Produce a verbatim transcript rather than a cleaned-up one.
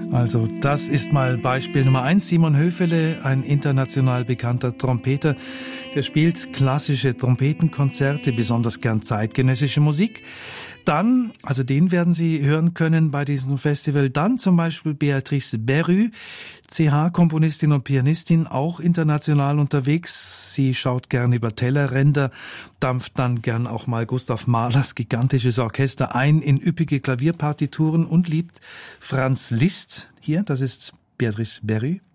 Also das ist mal Beispiel Nummer eins. Simon Höfele, ein international bekannter Trompeter, der spielt klassische Trompetenkonzerte, besonders gern zeitgenössische Musik. Dann, also den werden Sie hören können bei diesem Festival. Dann zum Beispiel Béatrice Berru, C H-Komponistin und Pianistin, auch international unterwegs. Sie schaut gern über Tellerränder, dampft dann gern auch mal Gustav Mahlers gigantisches Orchester ein in üppige Klavierpartituren und liebt Franz Liszt. Hier, das ist Béatrice Berru.